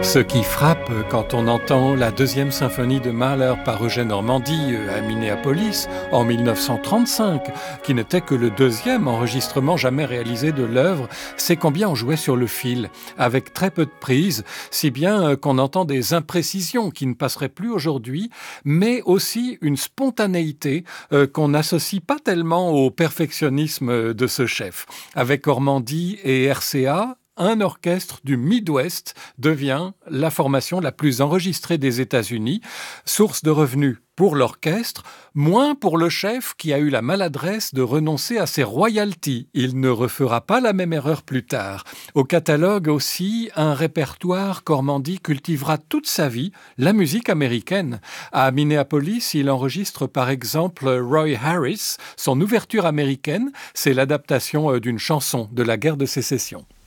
Ce qui frappe quand on entend la deuxième symphonie de Mahler par Eugène Ormandy à Minneapolis en 1935, qui n'était que le deuxième enregistrement jamais réalisé de l'œuvre, c'est combien on jouait sur le fil, avec très peu de prises, si bien qu'on entend des imprécisions qui ne passeraient plus aujourd'hui, mais aussi une spontanéité qu'on n'associe pas tellement au perfectionnisme de ce chef. Avec Ormandy et RCA, un orchestre du Midwest devient la formation la plus enregistrée des États-Unis, source de revenus pour l'orchestre, moins pour le chef qui a eu la maladresse de renoncer à ses royalties. Il ne refera pas la même erreur plus tard. Au catalogue aussi, un répertoire qu'Ormandy cultivera toute sa vie, la musique américaine. À Minneapolis, il enregistre par exemple Roy Harris. Son ouverture américaine, c'est l'adaptation d'une chanson de la guerre de Sécession.